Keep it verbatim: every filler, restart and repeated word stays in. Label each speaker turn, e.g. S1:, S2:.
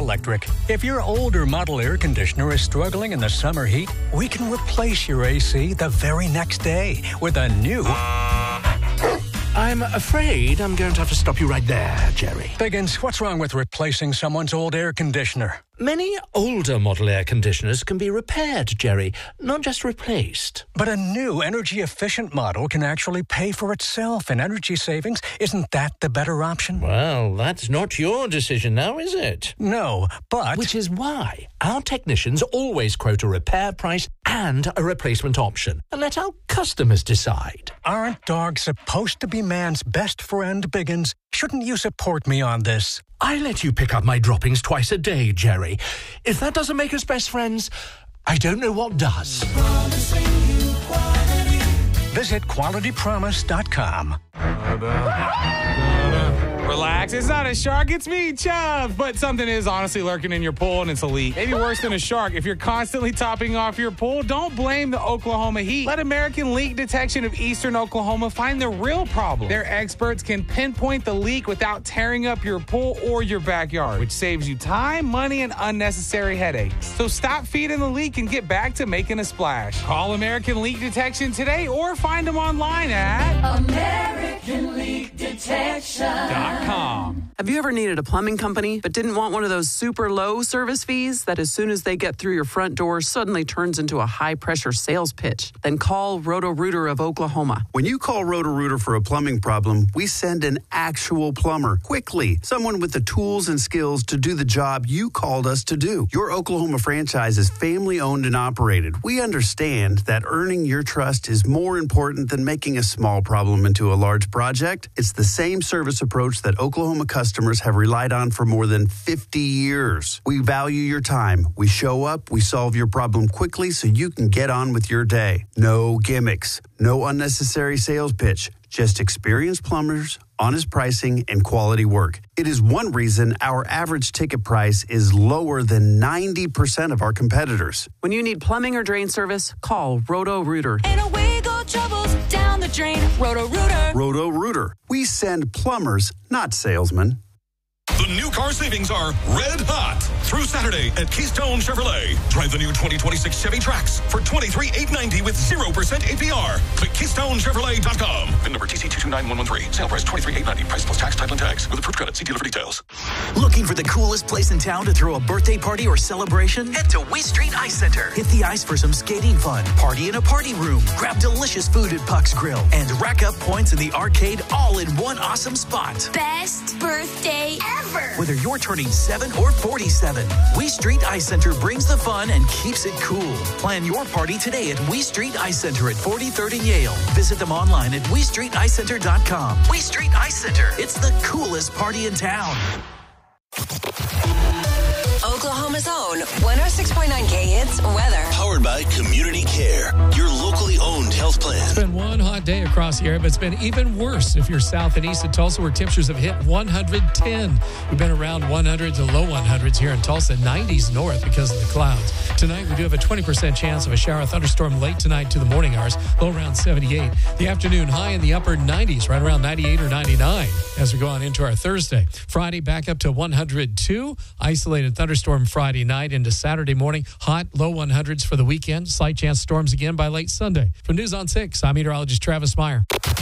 S1: Electric. If your older model air conditioner is struggling in the summer heat, we can replace your A C the very next day with a new...
S2: I'm afraid I'm going to have to stop you right there, Jerry.
S1: Biggins, what's wrong with replacing someone's old air conditioner?
S2: Many older model air conditioners can be repaired, Jerry, not just replaced.
S1: But a new energy-efficient model can actually pay for itself in energy savings. Isn't that the better option?
S2: Well, that's not your decision now, is it?
S1: No, but...
S2: Which is why our technicians always quote a repair price and a replacement option, and let our customers decide.
S1: Aren't dogs supposed to be man's best friend, Biggins? Shouldn't you support me on this?
S2: I let you pick up my droppings twice a day, Jerry. If that doesn't make us best friends, I don't know what does.
S1: Visit quality promise dot com.
S3: Relax, it's not a shark, it's me, Chubb. But something is honestly lurking in your pool, and it's a leak. Maybe worse than a shark. If you're constantly topping off your pool, don't blame the Oklahoma Heat. Let American Leak Detection of Eastern Oklahoma find the real problem. Their experts can pinpoint the leak without tearing up your pool or your backyard, which saves you time, money, and unnecessary headaches. So stop feeding the leak and get back to making a splash. Call American Leak Detection today or find them online at
S4: American Leak Detection dot com.
S5: Have you ever needed a plumbing company but didn't want one of those super low service fees that as soon as they get through your front door suddenly turns into a high-pressure sales pitch? Then call Roto-Rooter of Oklahoma.
S6: When you call Roto-Rooter for a plumbing problem, we send an actual plumber quickly, someone with the tools and skills to do the job you called us to do. Your Oklahoma franchise is family-owned and operated. We understand that earning your trust is more important than making a small problem into a large project. It's the same service approach that Oklahoma customers have relied on for more than fifty years. We value your time. We show up, we solve your problem quickly so you can get on with your day. No gimmicks, no unnecessary sales pitch, just experienced plumbers, honest pricing, and quality work. It is one reason our average ticket price is lower than ninety percent of our competitors.
S5: When you need plumbing or drain service, call Roto-Rooter.
S4: And away go troubles down the drain. Roto-Rooter.
S6: Roto-Rooter. We send plumbers, not salesmen.
S7: The new car savings are red hot through Saturday at Keystone Chevrolet. Drive the new twenty twenty-six Chevy Trax for twenty-three thousand eight hundred ninety dollars with zero percent A P R. Click keystone chevrolet dot com. V I N number T C two two nine one one three. Sale price twenty-three thousand eight hundred ninety dollars. Price plus tax, title, and tags. With approved credit. See dealer for details.
S8: Looking for the coolest place in town to throw a birthday party or celebration? Head to Wee Street Ice Center. Hit the ice for some skating fun, party in a party room, grab delicious food at Puck's Grill, and rack up points in the arcade all in one awesome spot.
S4: Best birthday ever.
S8: Whether you're turning seven or forty-seven, Wee Street Ice Center brings the fun and keeps it cool. Plan your party today at Wee Street Ice Center at forty-third and Yale. Visit them online at wee street ice center dot com. Wee Street Ice Center. It's the coolest party in town.
S9: Oklahoma's own one oh six point nine K Hits weather.
S10: Powered by Community Care, your locally owned health plan.
S11: It's been one hot day across the area, but it's been even worse if you're south and east of Tulsa, where temperatures have hit one hundred ten. We've been around one hundred to low one hundreds here in Tulsa, nineties north because of the clouds. Tonight, we do have a twenty percent chance of a shower thunderstorm late tonight to the morning hours, low around seventy-eight. The afternoon high in the upper nineties, right around ninety-eight or ninety-nine as we go on into our Thursday. Friday, back up to one hundred two. Isolated thunderstorm Friday night into Saturday morning. Hot, low one hundreds for the weekend. Slight chance storms again by late Sunday. From News on six, I'm meteorologist Travis Meyer.